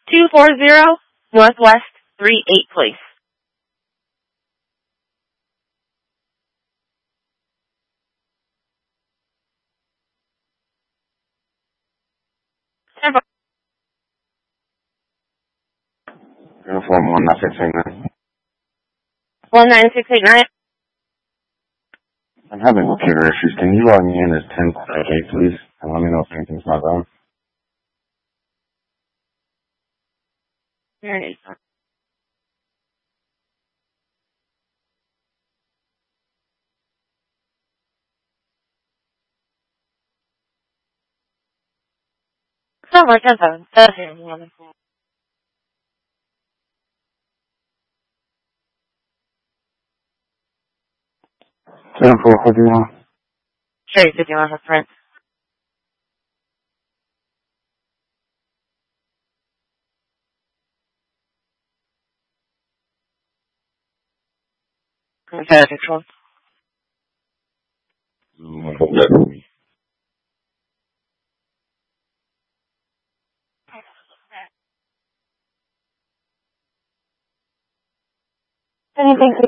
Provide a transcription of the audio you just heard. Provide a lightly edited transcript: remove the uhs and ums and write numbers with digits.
240 Northwest 38 Place. Uniform 19689. 19689. I'm having computer issues. Can you log me in as 1038, please? And let me know if anything's not wrong. There it is. So much info. 7451. Sure, 51 for print. Okay, control. I hope that's me. Anything